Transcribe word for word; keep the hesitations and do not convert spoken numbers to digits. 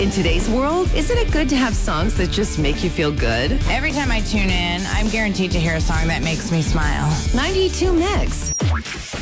In today's world, isn't it good to have songs that just make you feel good? Every time I tune in, I'm guaranteed to hear a song that makes me smile. ninety-two Mix.